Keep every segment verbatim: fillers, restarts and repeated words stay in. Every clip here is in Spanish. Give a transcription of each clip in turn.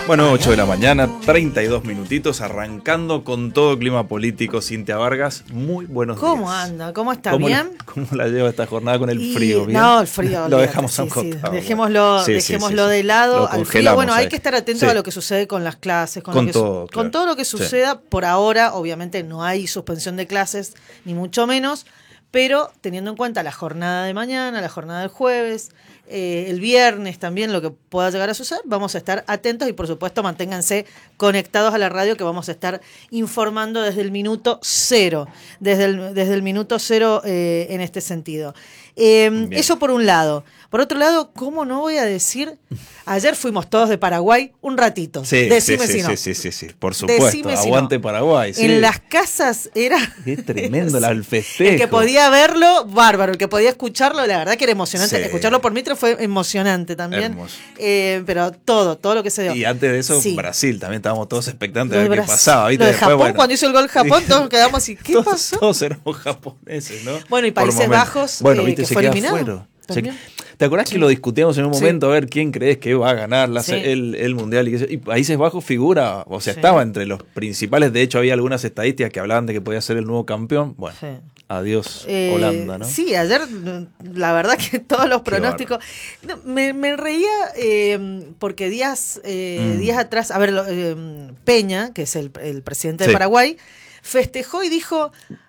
Bueno, ocho de la mañana, treinta y dos minutitos, arrancando con todo clima político. Cintia Vargas, muy buenos días. ¿Cómo anda? ¿Cómo está? ¿Cómo ¿Bien? La, ¿Cómo la lleva esta jornada con el Y, frío? ¿Bien? No, el frío. Lo dejamos sí, a un sí, costado. Dejémoslo, Sí, dejémoslo sí, sí, de lado. Lo Al frío, bueno, hay ahí. que estar atentos Sí. a lo que sucede con las clases. Con, Con lo que todo, su- claro. con todo lo que Sí. suceda. Por ahora, obviamente, no hay suspensión de clases, ni mucho menos. Pero teniendo en cuenta la jornada de mañana, la jornada del jueves, eh, el viernes también, lo que pueda llegar a suceder, vamos a estar atentos y por supuesto manténganse conectados a la radio que vamos a estar informando desde el minuto cero, desde el, desde el minuto cero eh, en este sentido. Eh, eso por un lado. Por otro lado, ¿cómo no voy a decir? Ayer fuimos todos de Paraguay un ratito. Sí, Decime sí, si sí, no. sí, sí, sí, sí, por supuesto. Decime si Aguante no. Paraguay. Sí. En las casas era... Qué tremendo el festejo. El que podía verlo, bárbaro. El que podía escucharlo, la verdad que era emocionante. Sí. Escucharlo por Mitre fue emocionante también. Hermoso. Eh, pero todo, todo lo que se dio. Y antes de eso, Sí. Brasil, también estábamos todos expectantes Lo de de ver qué Brasil, pasaba. ¿Viste? lo de Después, Japón, bueno. cuando hizo el gol Japón, Sí. todos quedamos así, ¿qué todos, pasó? Todos éramos japoneses, ¿no? Bueno, y Por Países momentos. Bajos, bueno, eh, ¿viste? que se fue queda eliminado. fuera. Se- También. ¿Te acordás que lo discutíamos en un Sí. momento a ver quién crees que va a ganar la, Sí. el, el mundial? Y, qué sé yo? Y Países Bajos figura, o sea, Sí. estaba entre los principales. De hecho, había algunas estadísticas que hablaban de que podía ser el nuevo campeón. Bueno, Sí. adiós Eh, Holanda, ¿no? Sí, ayer la verdad que todos los pronósticos. No, me, me reía eh, porque días, eh, Mm. días atrás, a ver, lo- eh, Peña, que es el, el presidente Sí. de Paraguay, festejó y dijo.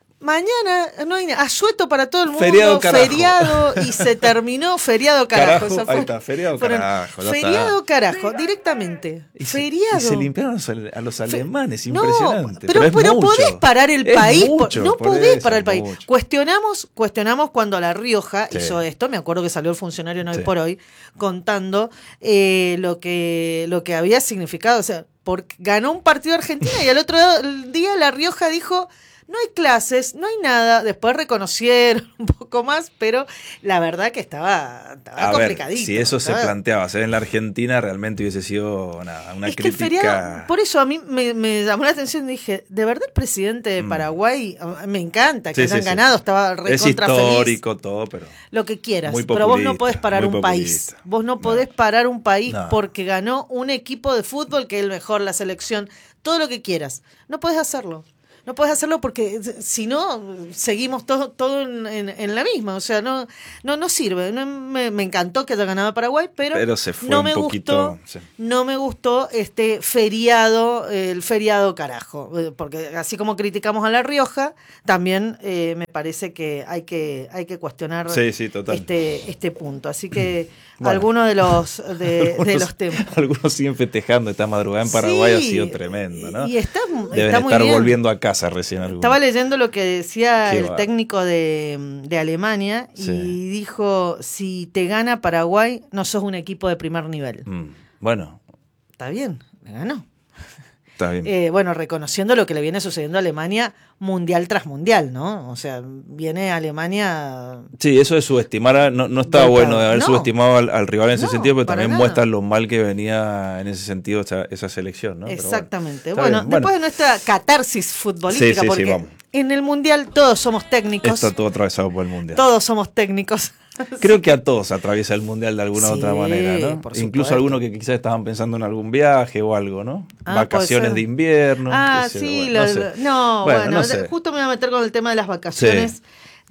Mañana no hay nada, asueto para todo el mundo, Feriado, carajo. feriado, y se terminó feriado carajo. Carajo, esa fue- ahí está, feriado, fueron- carajo, ya feriado está. carajo, directamente. Y se, feriado. y se limpiaron a los, a los alemanes, No, impresionante. pero, es pero mucho. podés parar el Es país. po- mucho, no por podés eso, parar el es país. mucho. Cuestionamos, cuestionamos cuando La Rioja Sí. hizo esto. Me acuerdo que salió el funcionario en Hoy Sí. por Hoy contando eh, lo que lo que había significado. O sea, porque ganó un partido Argentina y al otro día La Rioja dijo. No hay clases, no hay nada. Después reconocieron un poco más, pero la verdad que estaba, estaba A ver, complicadito. si eso se estaba- planteaba hacer en la Argentina, realmente hubiese sido nada, una Es que el crítica. feriado, por eso a mí me, me llamó la atención y dije, ¿de verdad el presidente de Mm. Paraguay? Me encanta que Sí, hayan sí, sí. ganado, estaba Es recontra feliz. histórico todo, pero Lo que quieras, Muy pero vos no populista, podés parar muy un populista. país. Vos no No. podés parar un país No. porque ganó un equipo de fútbol que es el mejor, la selección, todo lo que quieras. No podés hacerlo. No podés hacerlo porque si no, seguimos todo, todo en, en- en la misma. O sea, no, no, no sirve. No, me, me encantó que haya ganado Paraguay, pero, Pero se fue no un me poquito, gustó, sí. no me gustó este feriado, eh, el feriado carajo. Eh, Porque así como criticamos a La Rioja, también eh, me parece que hay que, hay que cuestionar Sí, sí, total. este, este punto. Así que Bueno. algunos de los de, de Algunos- los temas. Algunos siguen festejando esta madrugada en Paraguay, Sí, ha sido tremendo, ¿no? Y está, Deben está muy estar bien. volviendo a casa recién algunos. Estaba leyendo lo que decía Qué el bárbaro. técnico de, de Alemania Sí. y dijo, si te gana Paraguay, no sos un equipo de primer nivel. Mm, Bueno, Está bien, le ganó. está bien. Eh, bueno, reconociendo lo que le viene sucediendo a Alemania mundial tras mundial, ¿no? O sea, viene Alemania... Sí, eso de subestimar, a- no, no estaba Volcado. bueno de haber No. subestimado al, al rival en ese No, sentido, pero para también nada. muestra lo mal que venía en ese sentido esa, esa selección, ¿no? Pero bueno, Exactamente. está bueno, bien. después de nuestra catarsis futbolística, Sí, sí, sí, porque vamos. en el mundial todos somos técnicos, está todo atravesado por el mundial. todos somos técnicos. Creo que a todos atraviesa el mundial de alguna Sí, u otra manera, ¿no? por Incluso supuesto. algunos que quizás estaban pensando en algún viaje o algo, ¿no? Ah, Vacaciones puede ser. de invierno. Ah, qué sé yo, sí, bueno, lo- no sé. lo- no, Bueno, bueno, no sé. justo me voy a meter con el tema de las vacaciones Sí.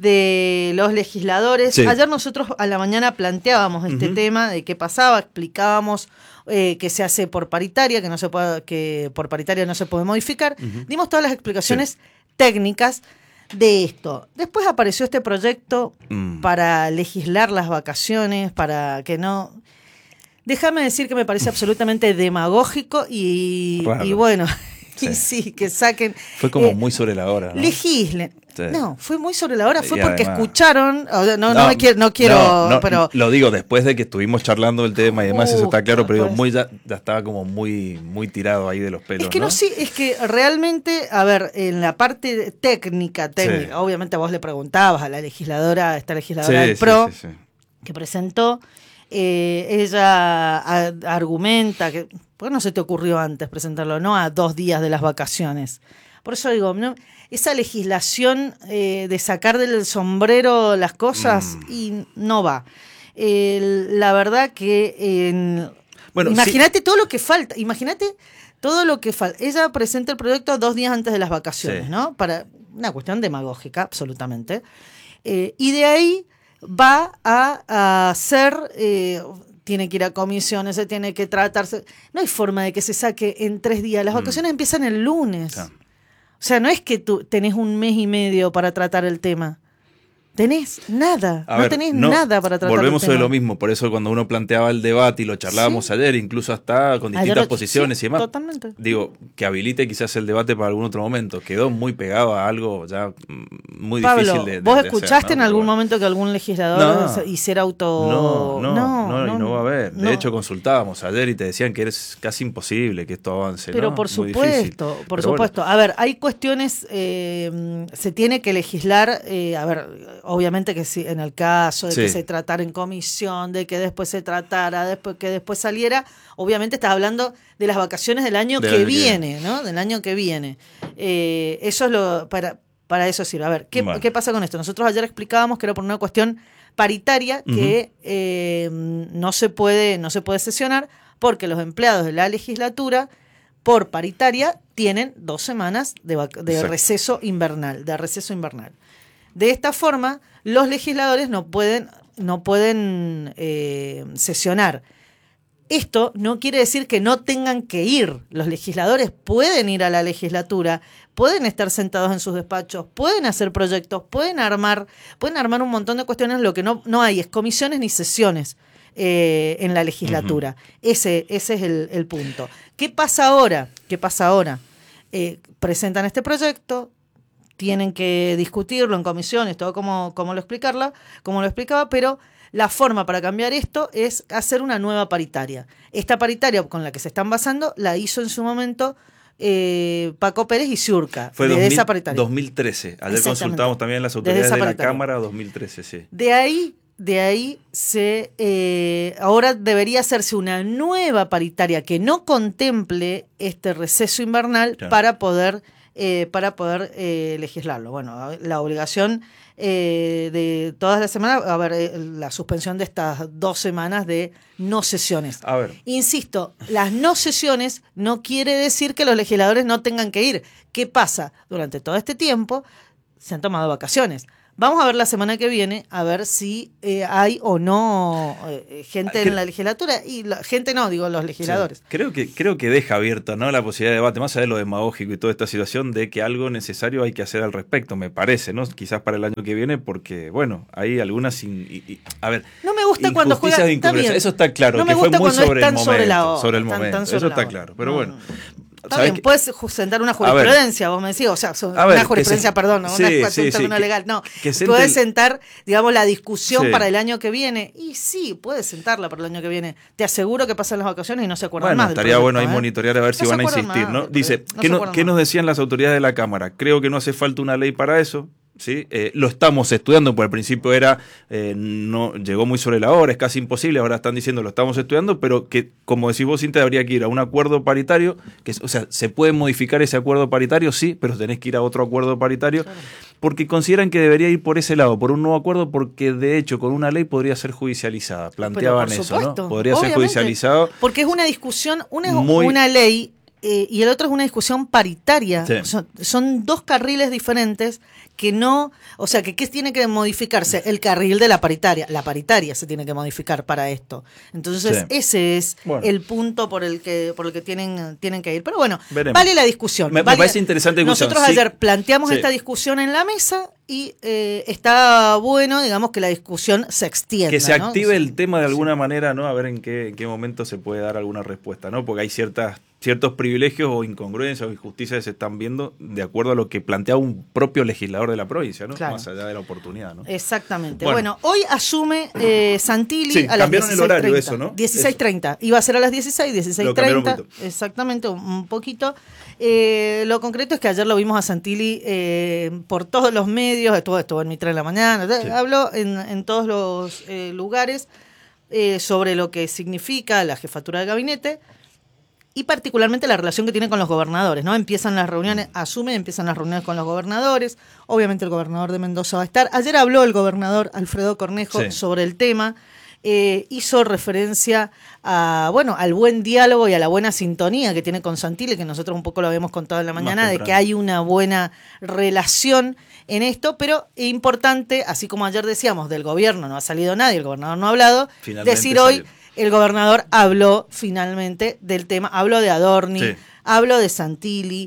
de los legisladores. Sí. Ayer nosotros a la mañana planteábamos este Ujú. tema de qué pasaba, explicábamos eh, que se hace por paritaria, que no se puede, que por paritaria no se puede modificar. Ujú. Dimos todas las explicaciones técnicas de esto. Después apareció este proyecto Mm. para legislar las vacaciones, para que no... Déjame decir que me parece absolutamente demagógico y, Raro. y bueno, Sí. y sí, que saquen... Fue como eh, muy sobre la hora, ¿no? Legislen. Sí. No, fue muy sobre la hora, fue Y porque además- escucharon, o sea, no, no, me quiero, no quiero, no, no, pero... lo digo después de que estuvimos charlando del tema y demás, eso está Justo, claro, pero digo, pues. muy ya, ya estaba como muy, muy tirado ahí de los pelos, Es que no, ¿no? sí, es que realmente, a ver, en la parte técnica, técnica, Sí. obviamente vos le preguntabas a la legisladora, esta legisladora Sí, del sí, PRO, sí, sí. que presentó, eh, ella a- argumenta que, ¿por qué no se te ocurrió antes presentarlo, no a dos días de las vacaciones? Por eso digo, ¿no? Esa legislación eh, de sacar del sombrero las cosas Mm. y no va. El- la verdad que en... Bueno, imagínate sí. todo lo que falta, imagínate todo lo que falta. Ella presenta el proyecto dos días antes de las vacaciones, Sí. ¿no? Para una cuestión demagógica, absolutamente. Eh, y de ahí va a, a hacer, eh, tiene que ir a comisiones, se tiene que tratarse. No hay forma de que se saque en tres días. Las vacaciones mm. empiezan el lunes. Ah. O sea, no es que tú tenés un mes y medio para tratar el tema. Tenés nada, a no ver, tenés no, nada para tratar volvemos el tema. sobre lo mismo, por eso cuando uno planteaba el debate y lo charlábamos sí. ayer, incluso hasta con distintas ayer, posiciones sí, y demás, totalmente. Digo, que habilite quizás el debate para algún otro momento, quedó muy pegado a algo ya muy Pablo, difícil de, de ¿vos de escuchaste hacer, ¿no? en algún bueno. momento que algún legislador no, hiciera auto...? No, no, no, no, no y no va a haber. De no. hecho, consultábamos ayer y te decían que es casi imposible que esto avance. Pero ¿no? por muy supuesto, difícil. por Pero supuesto. Bueno. A ver, hay cuestiones, eh, se tiene que legislar, eh, a ver, obviamente que sí, en el caso de sí. que se tratara en comisión, de que después se tratara, después que después saliera, obviamente estás hablando de las vacaciones del año, del que, año viene, que viene, ¿no? Del año que viene. Eh, eso es lo, para, para eso sirve. A ver, ¿qué, bueno. ¿qué pasa con esto? Nosotros ayer explicábamos que era por una cuestión paritaria que uh-huh. eh, no se puede, no se puede sesionar porque los empleados de la legislatura por paritaria tienen dos semanas de, de receso invernal, de receso invernal. De esta forma, los legisladores no pueden, no pueden eh, sesionar. Esto no quiere decir que no tengan que ir. Los legisladores pueden ir a la legislatura, pueden estar sentados en sus despachos, pueden hacer proyectos, pueden armar, pueden armar un montón de cuestiones. Lo que no, no hay es comisiones ni sesiones eh, en la legislatura. Uh-huh. Ese, ese es el, el punto. ¿Qué pasa ahora? ¿Qué pasa ahora? Eh, presentan este proyecto, tienen que discutirlo en comisiones, todo como, como lo explicarla, como lo explicaba, pero la forma para cambiar esto es hacer una nueva paritaria. Esta paritaria con la que se están basando la hizo en su momento eh, Paco Pérez y Ciurca. Fue de dos mil, esa paritaria. dos mil trece. Ayer consultamos también las autoridades de, de la Cámara dos mil trece, sí. De ahí, de ahí se eh, ahora debería hacerse una nueva paritaria que no contemple este receso invernal claro. para poder Eh, para poder eh, legislarlo. Bueno, la obligación eh, de todas las semanas, a ver, eh, la suspensión de estas dos semanas de no sesiones. A ver. Insisto, las no sesiones no quiere decir que los legisladores no tengan que ir. ¿Qué pasa? Durante todo este tiempo se han tomado vacaciones. Vamos a ver la semana que viene, a ver si eh, hay o no eh, gente en la legislatura. Y la, gente no, digo, los legisladores. Sí. Creo que creo que deja abierta, ¿no?, la posibilidad de debate, más allá de lo demagógico y toda esta situación, de que algo necesario hay que hacer al respecto, me parece, ¿no? Quizás para el año que viene, porque, bueno, hay algunas... In, y, y, a ver, no me gusta cuando juega... Está eso está claro, no que fue muy sobre el momento. Sobre, la hora, sobre el tan, momento, tan sobre eso está hora. claro. Pero no, bueno... Está bien, que, puedes sentar una jurisprudencia, vos me decís, o sea, una ver, jurisprudencia, se, perdón, sí, una sí, un término sí, legal, no. Que, que puedes el... sentar, digamos, la discusión sí. para el año que viene, y sí, puedes sentarla para el año que viene. Te aseguro que pasan las vacaciones y no se acuerdan bueno, más del estaría proyecto, bueno ahí ¿eh? monitorear a ver no si van a insistir, ¿no? Dice, no ¿qué, no, ¿qué nos decían las autoridades de la Cámara? Creo que no hace falta una ley para eso. ¿Sí? Eh, lo estamos estudiando, porque al principio era eh, no llegó muy sobre la hora, es casi imposible, ahora están diciendo lo estamos estudiando, pero que, como decís vos, Cintia, habría que ir a un acuerdo paritario, que, o sea, se puede modificar ese acuerdo paritario, sí, pero tenés que ir a otro acuerdo paritario, claro. porque consideran que debería ir por ese lado, por un nuevo acuerdo, porque de hecho con una ley podría ser judicializada, planteaban eso, supuesto, ¿no? Podría obviamente, ser judicializado. Porque es una discusión, una es muy, una ley eh, y el otro es una discusión paritaria, sí. son, son dos carriles diferentes que no, o sea, que ¿qué tiene que modificarse? El carril de la paritaria. La paritaria se tiene que modificar para esto. Entonces, sí. ese es bueno. el punto por el que por el que tienen, tienen que ir. Pero bueno, Veremos. vale la discusión. Me, vale, me parece interesante discusión. Nosotros sí. ayer planteamos sí. esta discusión en la mesa y eh, está bueno, digamos, que la discusión se extienda. Que se ¿no? active o sea, el tema de alguna sí. manera, ¿no? A ver en qué, en qué momento se puede dar alguna respuesta, ¿no? Porque hay ciertas ciertos privilegios o incongruencias o injusticias que se están viendo de acuerdo a lo que plantea un propio legislador de la provincia, ¿no? Claro. Más allá de la oportunidad, ¿no? Exactamente. Bueno, bueno hoy asume eh, Santilli sí, a las cambiaron el horario eso, ¿no? dieciséis treinta. Iba a ser a las dieciséis, dieciséis treinta. Exactamente, un, un poquito. Eh, lo concreto es que ayer lo vimos a Santilli eh, por todos los medios, estuvo, estuvo en mi tren de la mañana, sí. habló en, en todos los eh, lugares eh, sobre lo que significa la jefatura de gabinete. Y particularmente la relación que tiene con los gobernadores, ¿no? Empiezan las reuniones, asume, empiezan las reuniones con los gobernadores. Obviamente el gobernador de Mendoza va a estar. Ayer habló el gobernador Alfredo Cornejo sí. sobre el tema eh, hizo referencia a, bueno, al buen diálogo y a la buena sintonía que tiene con Santilli, que nosotros un poco lo habíamos contado en la mañana, de que hay una buena relación en esto, pero es importante, así como ayer decíamos, del gobierno no ha salido nadie, el gobernador no ha hablado, finalmente decir hoy, salió. El gobernador habló finalmente del tema, habló de Adorni, sí. habló de Santilli,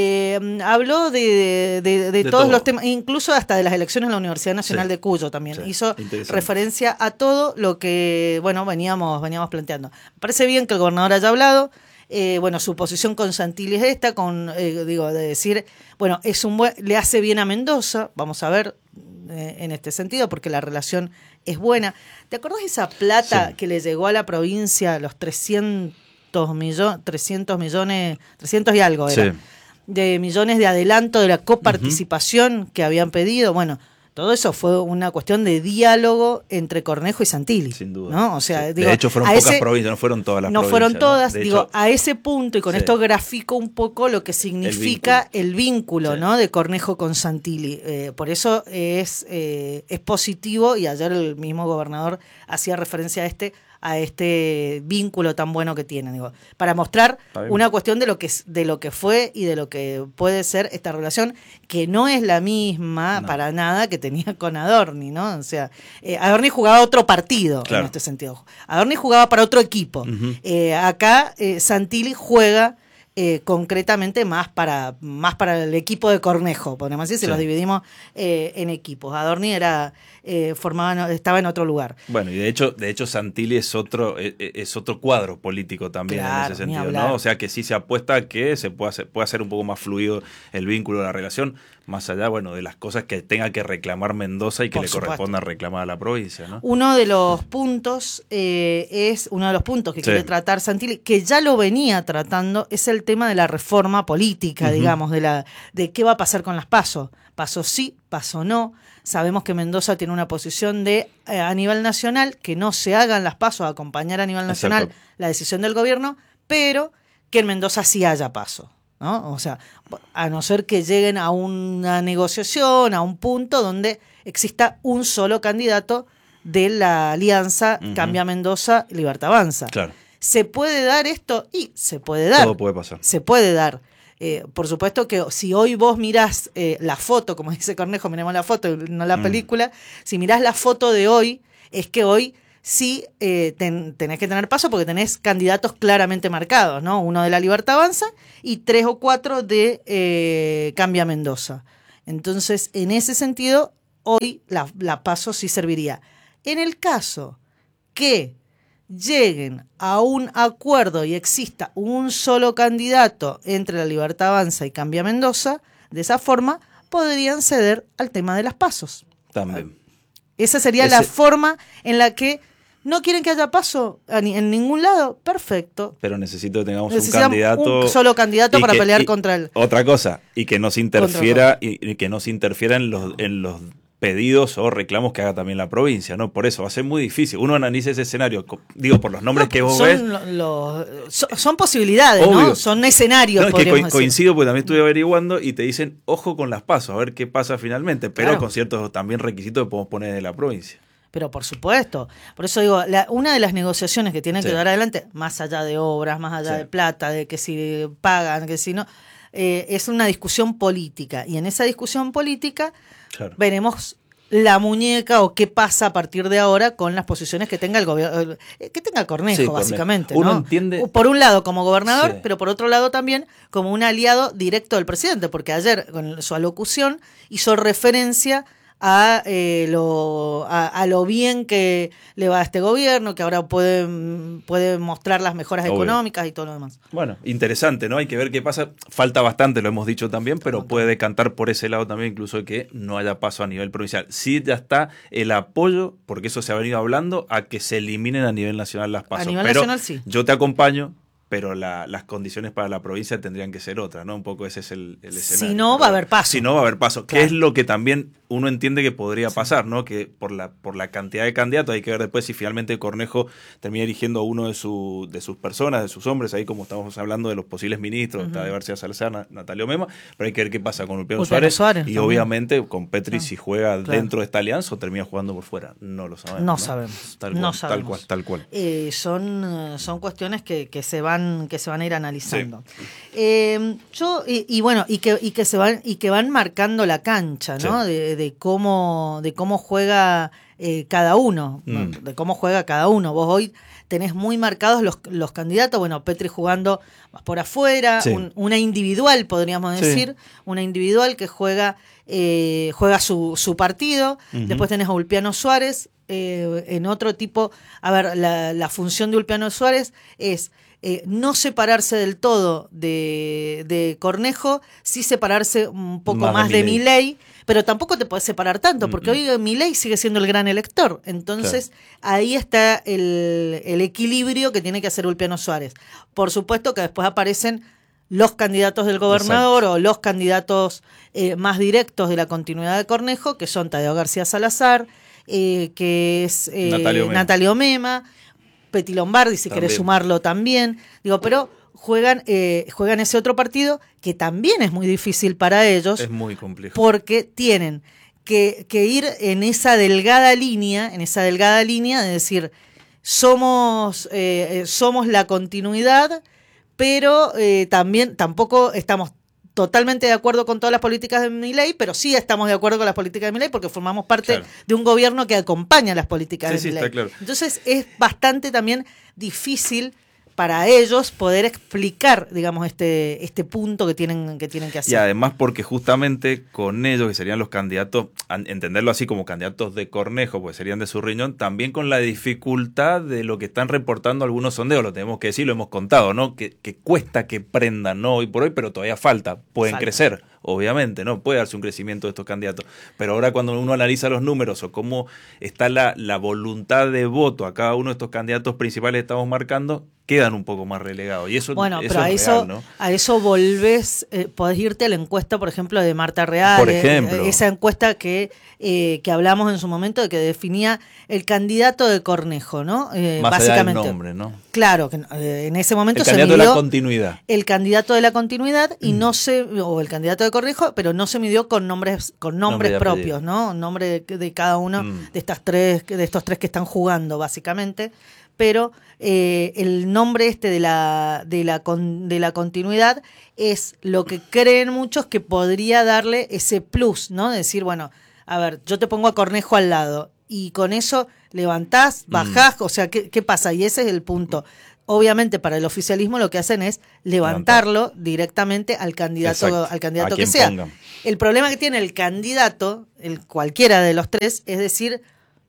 eh, habló de, de, de, de, de todos todo. los temas, incluso hasta de las elecciones en la Universidad Nacional sí. de Cuyo también. Sí. Hizo referencia a todo lo que, bueno, veníamos, veníamos planteando. Me parece bien que el gobernador haya hablado. Eh, bueno, su posición con Santilli es esta, con eh, digo, de decir, bueno, es un buen, le hace bien a Mendoza, vamos a ver eh, en este sentido, porque la relación es buena. ¿Te acordás de esa plata sí. que le llegó a la provincia, los trescientos millones, trescientos millones, trescientos y algo era, sí. de millones de adelanto de la coparticipación uh-huh. que habían pedido? Bueno, todo eso fue una cuestión de diálogo entre Cornejo y Santilli. Sin duda. ¿No? O sea, sí. digo, de hecho, fueron pocas ese, provincias, no fueron todas las no provincias. Fueron todas, ¿no? digo, hecho, a ese punto, y con sí. esto grafico un poco lo que significa el vínculo, el vínculo sí. ¿no? de Cornejo con Santilli. Eh, por eso es, eh, es positivo, y ayer el mismo gobernador hacía referencia a este a este vínculo tan bueno que tienen, digo, para mostrar una cuestión de lo que de lo que fue y de lo que puede ser esta relación, que no es la misma no. para nada que tenía con Adorni, ¿no? O sea, eh, Adorni jugaba otro partido claro. en este sentido. Adorni jugaba para otro equipo. Uh-huh. Eh, acá eh, Santilli juega Eh, concretamente más para más para el equipo de Cornejo, podemos decir, si sí. los dividimos eh, en equipos. Adorni era eh, formaba, estaba en otro lugar. Bueno, y de hecho, de hecho Santilli es otro es, es otro cuadro político también claro, en ese sentido, ¿no? O sea que sí se apuesta a que se pueda hacer, pueda hacer un poco más fluido el vínculo, la relación, más allá, bueno, de las cosas que tenga que reclamar Mendoza y que Por le supuesto. corresponda reclamar a la provincia, ¿no? Uno de los puntos eh, es uno de los puntos que sí. quiere tratar Santilli, que ya lo venía tratando, es el tema de la reforma política, uh-huh. digamos, de la de qué va a pasar con las PASO. PASO sí, PASO no. Sabemos que Mendoza tiene una posición de eh, a nivel nacional, que no se hagan las PASO, a acompañar a nivel nacional Exacto. la decisión del gobierno, pero que en Mendoza sí haya PASO, ¿no? O sea, a no ser que lleguen a una negociación, a un punto donde exista un solo candidato de la alianza uh-huh. Cambia Mendoza, Libertad Avanza. Claro. ¿Se puede dar esto? Y se puede dar. Todo puede pasar. Se puede dar. Eh, por supuesto que si hoy vos mirás eh, la foto, como dice Cornejo, miremos la foto, no la mm. película, si mirás la foto de hoy, es que hoy sí eh, ten, tenés que tener paso porque tenés candidatos claramente marcados, ¿no? Uno de la Libertad Avanza y tres o cuatro de eh, Cambia Mendoza. Entonces, en ese sentido, hoy la, la PASO sí serviría. En el caso que lleguen a un acuerdo y exista un solo candidato entre la Libertad Avanza y Cambia Mendoza, de esa forma podrían ceder al tema de las PASOs. También. Esa sería Ese... la forma en la que no quieren que haya paso en ningún lado, perfecto. Pero necesito que tengamos un candidato. Un solo candidato para que, pelear y, contra él. Otra cosa, y que no se interfiera, y, y que no se interfiera en los, en los pedidos o reclamos que haga también la provincia, ¿no? Por eso va a ser muy difícil. Uno analiza ese escenario, digo, por los nombres no, que vos son ves. Lo, lo, son, son posibilidades, Obvio. ¿no? Son escenarios, no, es que co- Coincido, porque también estuve averiguando y te dicen, ojo con las pasos, a ver qué pasa finalmente, pero claro. con ciertos también requisitos que podemos poner de la provincia. Pero por supuesto, por eso digo, la, una de las negociaciones que tienen sí. que dar adelante, más allá de obras, más allá sí. de plata, de que si pagan, que si no, eh, es una discusión política. Y en esa discusión política claro. veremos la muñeca o qué pasa a partir de ahora con las posiciones que tenga el gobierno, que tenga Cornejo, sí, básicamente. Uno ¿no? entiende. Por un lado como gobernador, sí. pero por otro lado también como un aliado directo del presidente, porque ayer con su alocución hizo referencia a eh, lo a, a lo bien que le va a este gobierno, que ahora puede, puede mostrar las mejoras Obvio. económicas y todo lo demás. Bueno, interesante, ¿no? Hay que ver qué pasa. Falta bastante, lo hemos dicho también, pero puede decantar por ese lado también, incluso de que no haya paso a nivel provincial. Sí ya está el apoyo, porque eso se ha venido hablando, a que se eliminen a nivel nacional las pasos. A nivel pero nacional sí. Yo te acompaño pero la, las condiciones para la provincia tendrían que ser otras, ¿no? Un poco ese es el, el escenario. Si no, pero, va a haber paso. Si no, va a haber paso. Claro. Que es lo que también uno entiende que podría pasar, ¿no? Que por la por la cantidad de candidatos, hay que ver después si finalmente Cornejo termina eligiendo a uno de, su, de sus personas, de sus hombres, ahí como estamos hablando de los posibles ministros, uh-huh. Tadeo García Salazar, Natalio Mema, pero hay que ver qué pasa con Ulpiano Suárez, Suárez. Y también. obviamente con Petri, claro. si juega claro. dentro de esta alianza o termina jugando por fuera. No lo sabemos. No, ¿no? sabemos. Tal no cual, sabemos. Tal cual, tal cual. Eh, son, son cuestiones que, que se van, que se van a ir analizando. Sí. Eh, yo, y, y bueno, y que, y que se van, y que van marcando la cancha, ¿no? Sí. De, de cómo, de cómo juega eh, cada uno, mm. de cómo juega cada uno. Vos hoy tenés muy marcados los, los candidatos, bueno, Petri jugando más por afuera, sí. un, una individual, podríamos decir, sí. una individual que juega, eh, juega su, su partido, uh-huh. después tenés a Ulpiano Suárez, eh, en otro tipo, a ver, la, la función de Ulpiano Suárez es eh, no separarse del todo de, de Cornejo, sí separarse un poco más, más de, de Milei, pero tampoco te podés separar tanto, porque mm-hmm. hoy Milei sigue siendo el gran elector. Entonces, claro. ahí está el, el equilibrio que tiene que hacer Ulpiano Suárez. Por supuesto que después aparecen los candidatos del gobernador Exacto. o los candidatos eh, más directos de la continuidad de Cornejo, que son Tadeo García Salazar, eh, que es eh, Natalio Mema, Natalio Mema Peti Lombardi, si también. Querés sumarlo también. Digo, pero juegan eh, juegan ese otro partido que también es muy difícil para ellos. Es muy complejo. Porque tienen que, que ir en esa delgada línea, en esa delgada línea de decir, somos, eh, somos la continuidad, pero eh, también tampoco estamos totalmente de acuerdo con todas las políticas de Milei, pero sí estamos de acuerdo con las políticas de Milei porque formamos parte claro. de un gobierno que acompaña las políticas sí, de sí, Milei. Está claro. Entonces es bastante también difícil para ellos poder explicar, digamos, este este punto que tienen que tienen que hacer. Y además porque justamente con ellos, que serían los candidatos, entenderlo así como candidatos de Cornejo, pues serían de su riñón, también con la dificultad de lo que están reportando algunos sondeos, lo tenemos que decir, lo hemos contado, ¿no? Que, que cuesta que prendan, ¿no? Hoy por hoy, pero todavía falta, pueden falta. crecer. Obviamente, ¿no? Puede darse un crecimiento de estos candidatos. Pero ahora cuando uno analiza los números o cómo está la, la voluntad de voto a cada uno de estos candidatos principales que estamos marcando, quedan un poco más relegados. Y eso, bueno, eso pero a es eso, real, ¿no? a eso volvés, eh, podés irte a la encuesta, por ejemplo, de Marta Real. Por ejemplo. Eh, esa encuesta que, eh, que hablamos en su momento, de que definía el candidato de Cornejo, ¿no? Eh, más básicamente. allá del nombre, ¿no? Claro, que eh, en ese momento el se candidato midió de la continuidad. El candidato de la continuidad y mm. no se, o el candidato de Cornejo, pero no se midió con nombres, con nombres Nombre propios, ¿no? Nombre de, de cada uno mm. de estas tres, de estos tres que están jugando, básicamente. Pero eh, el nombre este de la, de la con, de la continuidad es lo que creen muchos que podría darle ese plus, ¿no? De decir, bueno, a ver, yo te pongo a Cornejo al lado y con eso levantás, bajás, mm. o sea, ¿qué, ¿qué pasa? Y ese es el punto. Obviamente para el oficialismo lo que hacen es levantarlo Levantar. directamente al candidato, Exacto. al candidato que sea. Pongan. El problema que tiene el candidato, el cualquiera de los tres, es decir,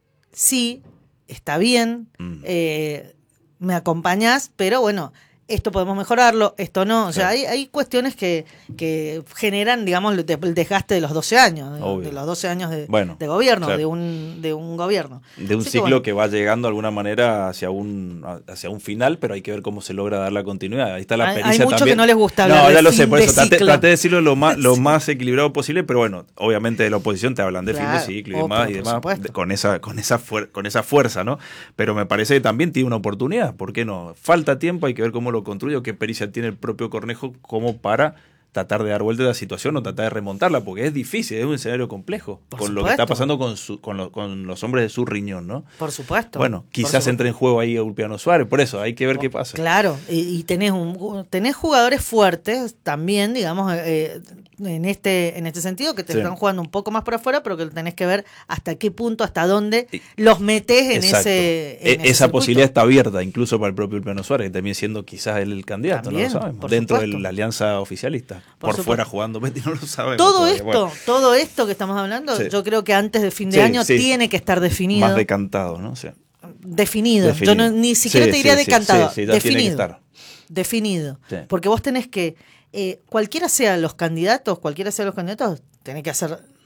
sí, está bien, mm. eh, me acompañás, pero bueno, esto podemos mejorarlo, esto no. O sea, sí. hay, hay cuestiones que, que generan, digamos, el desgaste de los doce años, de, de los doce años de, bueno, de gobierno, claro. de un de un gobierno. De un Así ciclo que, bueno, que va llegando de alguna manera hacia un hacia un final, pero hay que ver cómo se logra dar la continuidad. Ahí está la hay, pericia hay mucho también. que no les gusta hablar No, de ya lo fin sé, por eso traté, traté de decirlo lo más, lo más equilibrado posible, pero bueno, obviamente de la oposición te hablan de claro, fin de ciclo y demás, y demás de, con esa con esa fuer, con esa fuerza, ¿no? Pero me parece que también tiene una oportunidad, ¿por qué no? Falta tiempo, hay que ver cómo lo construye, qué pericia tiene el propio Cornejo como para tratar de dar vuelta a la situación o tratar de remontarla, porque es difícil, es un escenario complejo, Por con supuesto. lo que está pasando con su, con, lo, con los hombres de su riñón, ¿no? Por supuesto. Bueno, quizás entre en juego ahí Ulpiano Suárez, por eso hay que ver oh, qué pasa. Claro, y, y tenés un tenés jugadores fuertes también, digamos, eh, en este en este sentido, que te sí. están jugando un poco más por afuera, pero que tenés que ver hasta qué punto, hasta dónde y, los metés en exacto. ese en e- ese Esa circuito. posibilidad está abierta, incluso para el propio Ulpiano Suárez, que también siendo quizás él el candidato, también, no lo sabemos, por dentro supuesto. de la alianza oficialista, por, por fuera jugando. Betty, no lo sabemos todo todavía. esto, Bueno. todo esto que estamos hablando, sí. yo creo que antes de fin de sí, año sí. tiene que estar definido. Más decantado, ¿no? Sí. Definido. definido. Yo no, ni siquiera sí, te diría sí, decantado. Sí, sí, definido. Tiene que estar. Definido. Sí. Porque vos tenés que, eh, cualquiera sean los candidatos, cualquiera sean los candidatos, tenés que hacer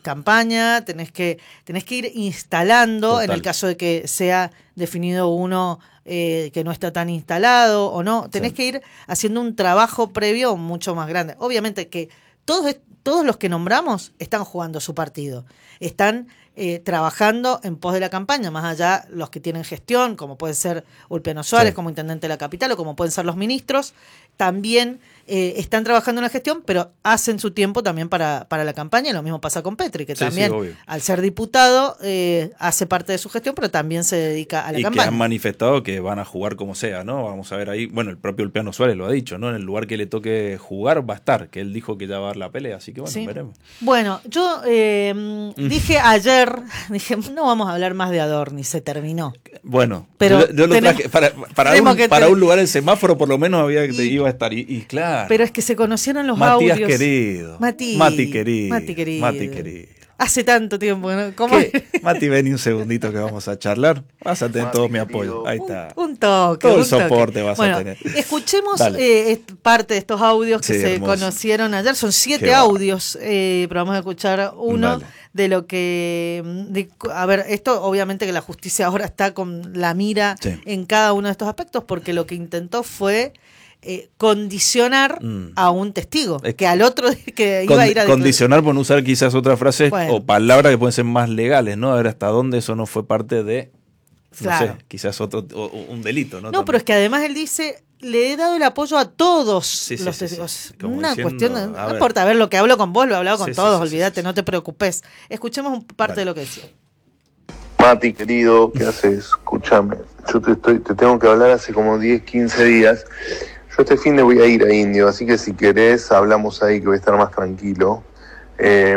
campaña, tenés que, tenés que ir instalando, Total. en el caso de que sea definido uno eh, que no está tan instalado o no, tenés Sí. que ir haciendo un trabajo previo mucho más grande. Obviamente que todos, todos los que nombramos están jugando su partido, están eh, trabajando en pos de la campaña, más allá los que tienen gestión, como puede ser Ulpiano Suárez, Sí. como intendente de la capital, o como pueden ser los ministros, también eh, están trabajando en la gestión, pero hacen su tiempo también para, para la campaña, y lo mismo pasa con Petri, que Sí, también, sí, obvio. al ser diputado, eh, hace parte de su gestión, pero también se dedica a la y campaña. que han manifestado que van a jugar como sea, ¿no? Vamos a ver ahí, bueno, el propio Ulpiano Suárez lo ha dicho, ¿no? En el lugar que le toque jugar va a estar, que él dijo que ya va a dar la pelea, así que bueno, Sí. veremos. Bueno, yo eh, dije ayer, dije, no vamos a hablar más de Adorni, se terminó. Bueno, Pero yo, yo lo tenemos- traje para, para, tenemos un, que para tener- un lugar en semáforo, por lo menos había que te Y- iba a estar. Y, y claro, Pero es que se conocieron los Matías audios. querido, Mati, Mati querido, Mati querido. Mati querido. Hace tanto tiempo, ¿no? ¿Cómo? ¿Qué? Mati, ven un segundito que vamos a charlar. Vas a tener Mati, todo mi querido. apoyo. Ahí está. Un, un toque. Todo el un toque. soporte vas a Bueno, tener. Escuchemos Dale. eh, est- parte de estos audios que Sí, se hermoso. conocieron ayer. Son siete Qué bárbaro. audios, eh, pero vamos a escuchar uno Dale. de lo que... de- a ver, esto obviamente que la justicia ahora está con la mira Sí. en cada uno de estos aspectos, porque lo que intentó fue eh, condicionar Mm. a un testigo, Es que al otro que Con- iba a ir a... condicionar por no usar quizás otras frases Bueno. o palabras que pueden ser más legales, ¿no? A ver hasta dónde eso no fue parte de, no Claro. sé, quizás otro o- o un delito, ¿no? No, pero es que además él dice, le he dado el apoyo a todos Sí, sí, los sí, sí. testigos. Como Una diciendo, cuestión, de- a no ver. importa, a ver, lo que hablo con vos, lo he hablado con Sí, sí, todos, sí, sí, olvídate, sí. no te preocupes. Escuchemos un parte Dale. de lo que decía. Mati, querido, ¿qué haces? Escúchame, yo te, estoy, te tengo que hablar hace como diez, quince días. Yo este fin de voy a ir a Indio, así que si querés hablamos ahí que voy a estar más tranquilo. Eh,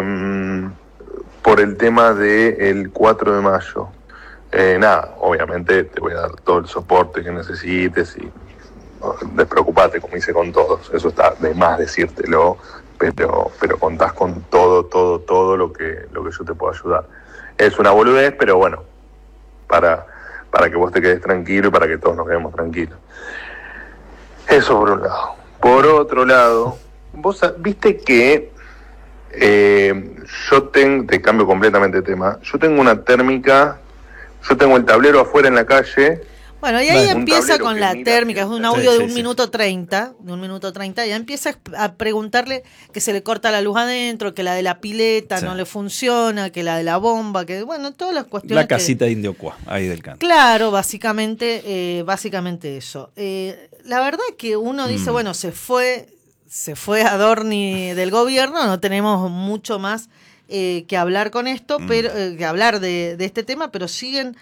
por el tema del cuatro de mayo. Eh, nada, obviamente te voy a dar todo el soporte que necesites y no, despreocupate, como hice con todos. Eso está de más decírtelo, pero, pero contás con todo, todo, todo lo que, lo que yo te puedo ayudar. Es una boludez, pero bueno, para, para que vos te quedes tranquilo y para que todos nos quedemos tranquilos. Eso por un lado. Por otro lado, vos sa- viste que eh, yo tengo, te cambio completamente de tema, yo tengo una térmica, yo tengo el tablero afuera en la calle. Bueno, y ahí Bueno. Un empieza tablero con que la mira térmica, es hacia un el- audio Sí, de sí, un sí. minuto treinta, de un minuto treinta, ya empieza a preguntarle que se le corta la luz adentro, que la de la pileta Sí. no le funciona, que la de la bomba, que bueno, todas las cuestiones La que- casita de Indio Cuá, ahí del canto. Claro, básicamente, eh, básicamente eso. Eh, la verdad que uno dice, Mm. bueno, se fue, se fue Adorni del gobierno, no tenemos mucho más eh, que hablar con esto, Mm. pero eh, que hablar de, de este tema, pero siguen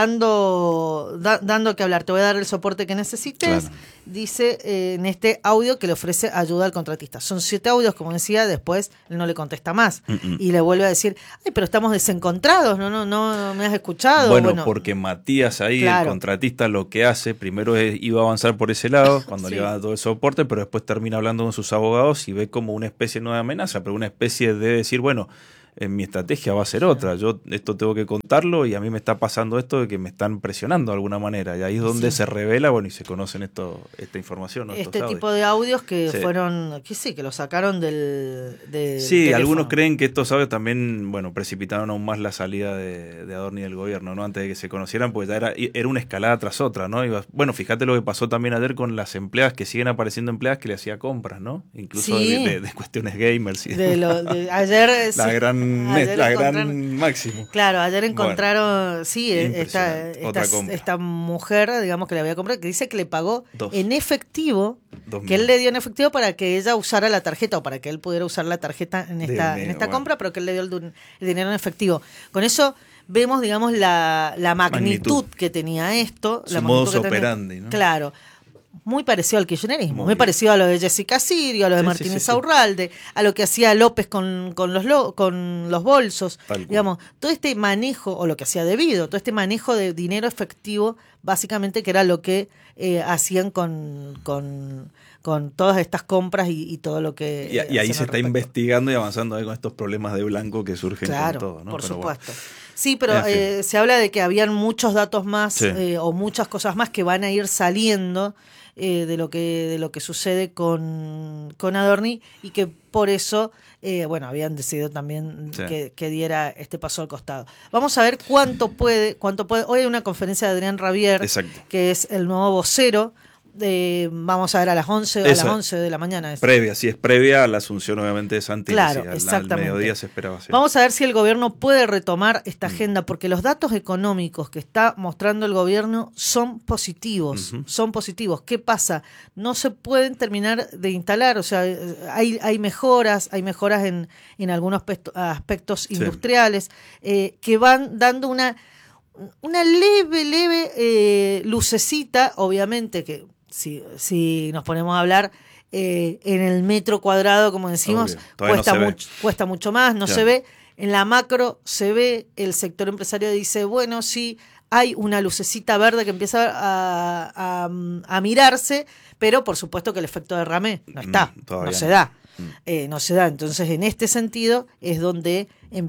dando, da- dando que hablar. Te voy a dar el soporte que necesites. Claro. Dice eh, en este audio que le ofrece ayuda al contratista. Son siete audios, como decía, después él no le contesta más. Mm-mm. Y le vuelve a decir, ay, pero estamos desencontrados, no, no, no me has escuchado. Bueno, porque Matías ahí, Claro. el contratista, lo que hace, primero es, iba a avanzar por ese lado, cuando Sí. le iba a dar todo el soporte, pero después termina hablando con sus abogados y ve como una especie no de amenaza, pero una especie de decir, bueno, en mi estrategia va a ser otra, yo esto tengo que contarlo y a mí me está pasando esto de que me están presionando de alguna manera, y ahí es donde Sí. se revela, bueno, y se conocen esto, esta información, ¿no? Estos este audios. tipo de audios que Sí. fueron, que sí, que lo sacaron del, del Sí, teléfono. algunos creen que estos audios también, bueno, precipitaron aún más la salida de, de Adorni del gobierno, ¿no? Antes de que se conocieran, pues ya era, era una escalada tras otra, ¿no? Iba- bueno, fíjate lo que pasó también ayer con las empleadas, que siguen apareciendo empleadas que le hacía compras, ¿no? Incluso Sí. de, de- de cuestiones gamers. Y De lo- de- ayer, la sí, gran, ayer la encontraron- gran máximo. Claro, ayer encontraron, sí, esta, impresionante. Otra esta, compra. esta mujer, digamos, que le había comprado, que dice que le pagó Dos. en efectivo, Dos que él millones. le dio en efectivo para que ella usara la tarjeta o para que él pudiera usar la tarjeta en esta, Dios en mío, esta bueno. compra, pero que él le dio el, dun- el dinero en efectivo. Con eso vemos, digamos, la, la magnitud, Magnitud. que tenía esto. Su la magnitud modus que tenía- operandi, ¿no? Claro. Muy parecido al kirchnerismo, muy, Muy bien. parecido a lo de Jessica Sirio, a lo de Sí, sí, Martínez sí, sí. Aurralde, a lo que hacía López con, con, los, lo- con los bolsos. Tal cual. Digamos, todo este manejo, o lo que hacía debido, todo este manejo de dinero efectivo, básicamente que era lo que eh, hacían con, con, con todas estas compras y, y todo lo que... Y, y ahí hacían se al está respecto. investigando y avanzando ahí con estos problemas de blanco que surgen Claro, con todo, ¿no? por Pero bueno. supuesto. Sí, pero En fin. eh, se habla de que habían muchos datos más Sí. eh, o muchas cosas más que van a ir saliendo eh, de lo que de lo que sucede con, con Adorni y que por eso eh, bueno habían decidido también sí. que, que diera este paso al costado. Vamos a ver cuánto puede cuánto puede. Hoy hay una conferencia de Adrián Rabier, Exacto. que es el nuevo vocero. Eh, vamos a ver a las once, Esa, a las once de la mañana. Es. Previa, sí, es previa a la asunción obviamente de Santilli. Claro, sí, exactamente. Al mediodía se esperaba hacer. Vamos a ver si el gobierno puede retomar esta mm. agenda, porque los datos económicos que está mostrando el gobierno son positivos, uh-huh. son positivos. ¿Qué pasa? No se pueden terminar de instalar, o sea, hay, hay mejoras, hay mejoras en, en algunos aspectos, aspectos sí. industriales eh, que van dando una, una leve, leve eh, lucecita, obviamente que Si, si nos ponemos a hablar eh, en el metro cuadrado, como decimos, cuesta, no mucho, cuesta mucho más, no claro. se ve. En la macro se ve, el sector empresario dice, bueno, sí, hay una lucecita verde que empieza a, a, a mirarse, pero por supuesto que el efecto derrame no está, mm, no se da. Eh, no se da. Entonces, en este sentido es donde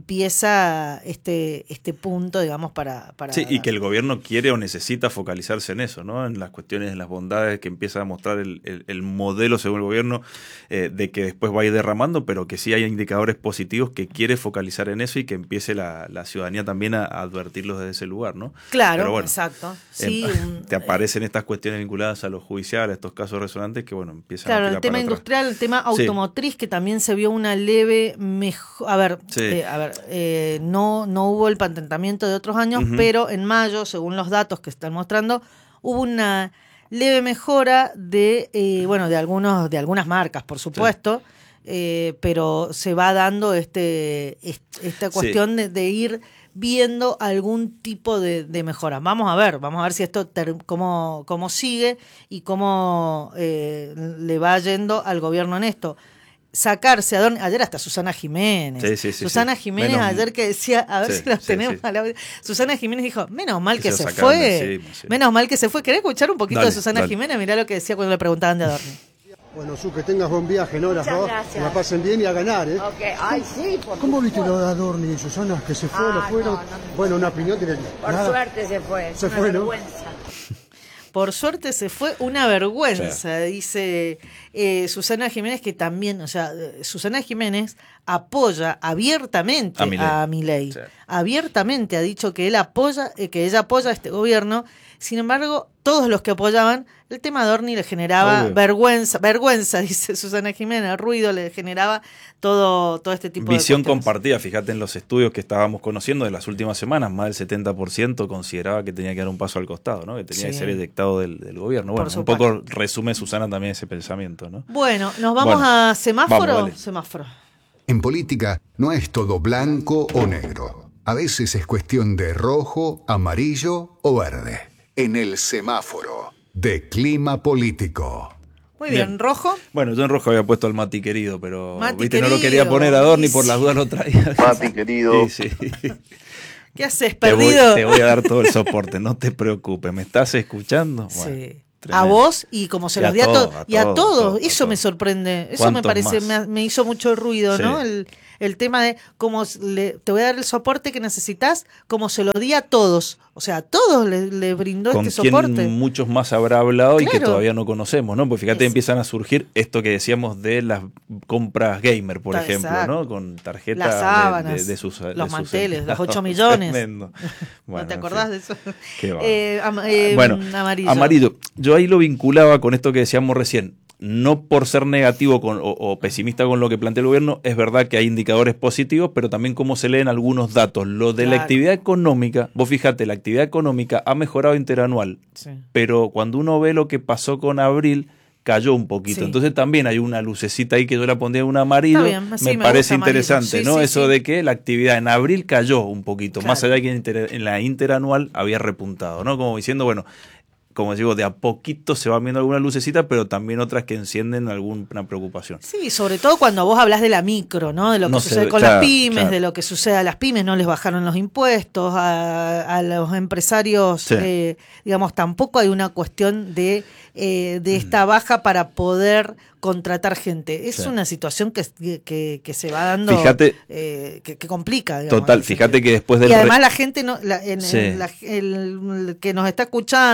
empieza este este punto, digamos, para... para sí, y que el gobierno quiere o necesita focalizarse en eso, ¿no? En las cuestiones, en las bondades que empieza a mostrar el, el, el modelo, según el gobierno, eh, de que después va a ir derramando, pero que sí hay indicadores positivos que quiere focalizar en eso y que empiece la, la ciudadanía también a, a advertirlos desde ese lugar, ¿no? Claro, bueno, exacto. Sí, eh, te aparecen estas cuestiones vinculadas a lo judicial, a estos casos resonantes que, bueno, empiezan claro, a Claro, el tema industrial, atrás. el tema automotriz, sí. que también se vio una leve mejor... A ver, sí. eh, a ver eh, no, no hubo el patentamiento de otros años, uh-huh. pero en mayo, según los datos que están mostrando, hubo una leve mejora de eh, bueno de algunos de algunas marcas, por supuesto, sí. eh, pero se va dando este, este esta cuestión sí. de, de ir viendo algún tipo de, de mejora. Vamos a ver, vamos a ver si esto ter, cómo, cómo sigue y cómo eh, le va yendo al gobierno en esto. Sacarse a Adorni, ayer hasta Susana Jiménez. Sí, sí, sí, Susana sí. Jiménez menos, ayer que decía, a ver sí, si los sí, tenemos sí. a la... Susana Jiménez dijo, menos mal que, que se, se fue. Sí, sí. Menos mal que se fue. ¿Querés escuchar un poquito dale, de Susana dale. Jiménez? Mirá lo que decía cuando le preguntaban de Adorni. Bueno, Su, que tengas buen viaje, ¿no? Las dos, que la pasen bien y a ganar, ¿eh? Okay. Ay, sí, por ¿Cómo viste lo de Adorni, Susana? ¿Que se fue, ah, lo fueron? No, no, no. Bueno, una opinión tiene... Por Nada. suerte se fue. Se una fue, vergüenza. ¿no? Por suerte se fue, una vergüenza, sí. dice eh, Susana Jiménez, que también, o sea, Susana Jiménez apoya abiertamente a Milei. Sí. Abiertamente ha dicho que él apoya, eh, que ella apoya a este gobierno. Sin embargo, todos los que apoyaban, el tema de Adorni le generaba Obvio. vergüenza, vergüenza, dice Susana Jiménez, ruido, le generaba todo, todo este tipo Visión de Visión compartida, fíjate en los estudios que estábamos conociendo de las últimas semanas, más del setenta por ciento consideraba que tenía que dar un paso al costado, ¿no? Que tenía sí. que ser eyectado del, del gobierno. Bueno, un poco resume Susana también ese pensamiento, ¿no? Bueno, ¿nos vamos bueno, a semáforo? Vamos, semáforo. En política no es todo blanco o negro. A veces es cuestión de rojo, amarillo o verde. En el semáforo de Clima Político. Muy bien, bien, ¿rojo? Bueno, yo en rojo había puesto al Mati querido, pero Mati viste querido, no lo quería poner a Adorni por las dudas lo traía. Mati querido. Sí, sí. ¿Qué haces, Te voy, perdido? te voy a dar todo el soporte, no te preocupes. ¿Me estás escuchando? Bueno, sí. Tremendo. A vos y como se y los di a todos. To- y a todos. Todo, todo, eso todo. Me sorprende. Eso me parece, me, me hizo mucho ruido, sí. ¿no? El, el tema de cómo le, te voy a dar el soporte que necesitas, como se lo di a todos. O sea, a todos le, le brindó con este quien soporte. Muchos más habrá hablado claro. y que todavía no conocemos, ¿no? Porque fíjate, es. empiezan a surgir esto que decíamos de las compras gamer, por Exacto. ejemplo, ¿no? Con tarjetas las sábanas, de, de, de sus los de manteles, sus los ocho millones. Tremendo. Bueno, ¿No te acordás en fin. de eso? Qué eh, am, eh, bueno, amarillo. Amarillo. Yo ahí lo vinculaba con esto que decíamos recién. No por ser negativo con, o, o pesimista con lo que plantea el gobierno, es verdad que hay indicadores positivos, pero también cómo se leen algunos datos. Lo de claro. la actividad económica, vos fíjate, la actividad económica ha mejorado interanual, sí. pero cuando uno ve lo que pasó con abril, cayó un poquito. Sí. Entonces también hay una lucecita ahí que yo la pondría un amarillo, bien, sí, me, me parece interesante, sí, ¿no? Sí, Eso sí. de que la actividad en abril cayó un poquito, claro. más allá de que en, inter, en la interanual había repuntado, ¿no? Como diciendo, bueno... como digo, de a poquito se van viendo algunas lucecitas, pero también otras que encienden alguna preocupación. Sí, sobre todo cuando vos hablas de la micro, ¿no? De lo que no sucede ve, con claro, las pymes, claro. de lo que sucede a las pymes, no les bajaron los impuestos, a, a los empresarios, sí. eh, digamos, tampoco hay una cuestión de, eh, de esta baja para poder contratar gente. Es sí. una situación que, que, que se va dando, fíjate, eh, que, que complica. Digamos, total, fíjate que después del... Y además re... la gente, no, la, en, sí. en la, el, el que nos está escuchando...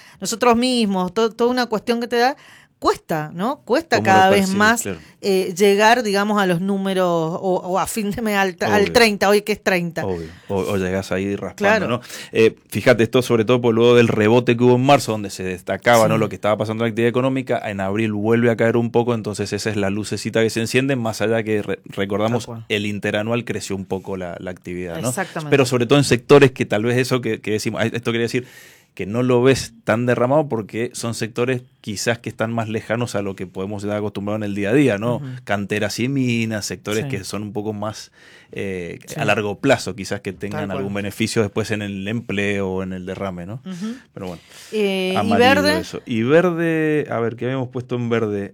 nosotros mismos, to, toda una cuestión que te da, cuesta, ¿no? Cuesta ¿Cómo cada lo vez percibes? más Claro. eh, llegar, digamos, a los números, o, o a fin de mes al, al treinta, hoy que es treinta. Obvio. O, o llegás ahí raspando, Claro. ¿no? Eh, fíjate, esto sobre todo por luego del rebote que hubo en marzo, donde se destacaba, Sí. ¿no?, lo que estaba pasando en la actividad económica. En abril vuelve a caer un poco, entonces esa es la lucecita que se enciende, más allá que re- recordamos, Tal cual. el interanual creció un poco la, la actividad, ¿no? Exactamente. Pero sobre todo en sectores que tal vez eso que, que decimos, esto quería decir, que no lo ves tan derramado porque son sectores quizás que están más lejanos a lo que podemos estar acostumbrados en el día a día, ¿no? Ujú. Canteras y minas, sectores Sí. que son un poco más eh, Sí. a largo plazo, quizás que Tal tengan cual. algún beneficio después en el empleo o en el derrame, ¿no? Ujú. Pero bueno. Eh, ¿Y amarillo verde? eso. Y verde, a ver, ¿qué habíamos puesto en verde?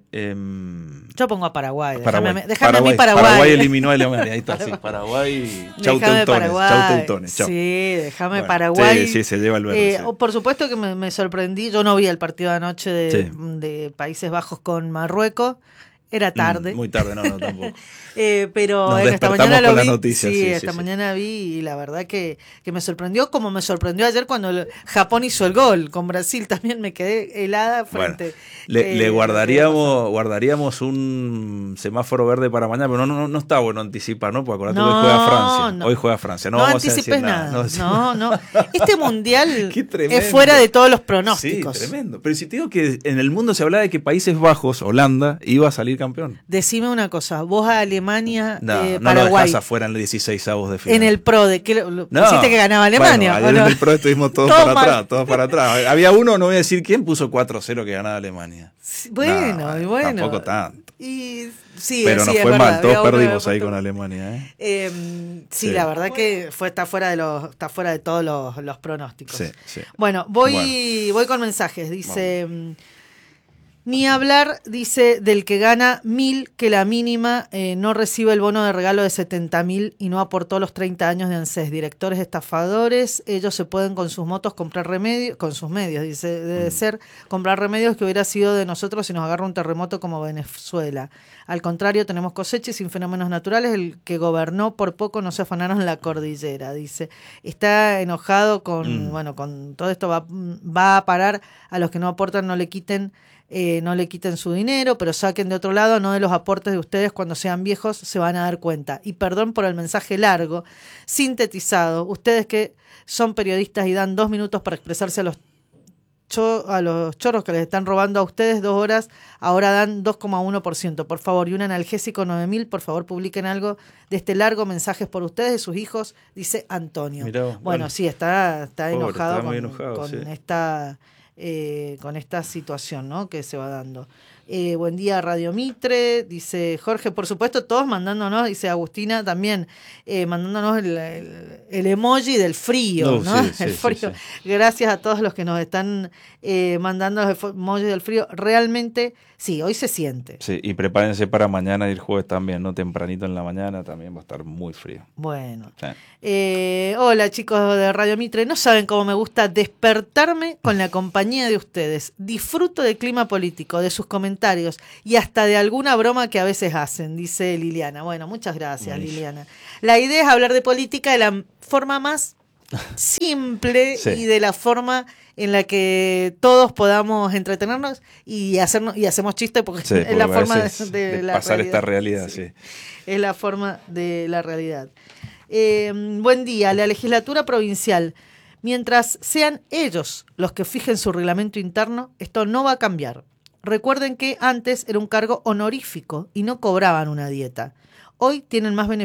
Em, Yo pongo a Paraguay. Paraguay. Déjame, déjame a mí Paraguay. Paraguay eliminó a Alemania. Ahí está, sí. Paraguay. Chau Déjame teutones. Paraguay. Chau teutones. Chau. Sí, déjame Bueno, Paraguay. sí, sí, se lleva el verde, Eh, sí. o- Por supuesto que me, me sorprendí. Yo no vi el partido de anoche de, Sí. de Países Bajos con Marruecos. Era tarde. Mm, muy tarde, no, no, tampoco. Eh, pero Nos eh, esta despertamos mañana lo con la vi. noticia, sí, sí, sí, esta sí. mañana vi y la verdad que, que me sorprendió, como me sorprendió ayer cuando el- Japón hizo el gol con Brasil. También me quedé helada Bueno, frente. le, eh, le lo que guardaríamos guardaríamos un semáforo verde para mañana, pero no, no, no está bueno anticipar, ¿no? Porque acordate No, que hoy juega Francia. no. Hoy juega Francia. No, No, vamos a anticipes decir nada. nada. No, no. Este mundial Qué tremendo. es fuera de todos los Sí, pronósticos. tremendo. Pero si te digo que en el mundo se hablaba de que Países Bajos, Holanda, iba a salir campeón. Decime una cosa, vos a Alemania, No, eh, no lo Paraguay, dejás afuera en el dieciséis avos de final. en el Pro de que lo, lo- No. pusiste que ganaba Alemania. Bueno, ¿o ayer no? en el Pro estuvimos todos Todo para mal. atrás, todos para atrás. Había uno, no voy a decir quién, puso cuatro cero que ganaba Alemania. Sí, Bueno, No, y bueno. tampoco tanto. Y sí, Pero sí, nos es fue verdad, mal, todos había uno perdimos que ahí puesto- con Alemania, ¿eh? Eh, sí, Sí. la verdad que fue está fuera de los está fuera de todos los, los pronósticos. Sí, sí. Bueno, voy voy con mensajes. Dice mm, ni hablar, dice, del que gana mil, que la mínima eh, no recibe el bono de regalo de setenta mil y no aportó los treinta años de ANSES. Directores estafadores, ellos se pueden con sus motos comprar remedios, con sus medios, dice, debe ser comprar remedios que hubiera sido de nosotros si nos agarra un terremoto como Venezuela. Al contrario, tenemos cosecha y sin fenómenos naturales, el que gobernó por poco no se afanaron en la cordillera, dice. Está enojado con, Mm. bueno, con todo esto, va, va a parar a los que no aportan, no le quiten Eh, no le quiten su dinero, pero saquen de otro lado, no de los aportes de ustedes. Cuando sean viejos se van a dar cuenta. Y perdón por el mensaje largo, sintetizado. Ustedes que son periodistas y dan dos minutos para expresarse a los cho- a los chorros que les están robando a ustedes dos horas, ahora dan dos coma uno por ciento. Por favor, y un analgésico nueve mil, por favor publiquen algo de este largo mensaje por ustedes, de sus hijos, dice Antonio. Mirá vos, bueno, bueno. sí, está, está Pobre, enojado está muy con, enojado, con sí. esta... Eh, con esta situación, ¿no?, que se va dando. Eh, buen día, Radio Mitre, dice Jorge, por supuesto, todos mandándonos, dice Agustina también, eh, mandándonos el, el, el emoji del frío, No, ¿no? sí, sí, el sí, frío. sí. Gracias a todos los que nos están eh, mandando los emojis del frío. Realmente, sí, hoy se siente. Sí, y prepárense para mañana y el jueves también, ¿no? Tempranito en la mañana también va a estar muy frío. Bueno. Sí. Eh, hola chicos de Radio Mitre, no saben cómo me gusta despertarme con la compañía de ustedes. Disfruto del clima político, de sus comentarios y hasta de alguna broma que a veces hacen, dice Liliana. Bueno, muchas gracias, Buenísimo. Liliana. La idea es hablar de política de la forma más simple Sí. y de la forma en la que todos podamos entretenernos y hacernos y hacemos chistes porque Sí, es porque la a forma veces de, de de la pasar realidad. esta realidad, sí. Es la forma de la realidad. Eh, buen día. La legislatura provincial, mientras sean ellos los que fijen su reglamento interno, esto no va a cambiar. Recuerden que antes era un cargo honorífico y no cobraban una dieta. Hoy tienen más beneficios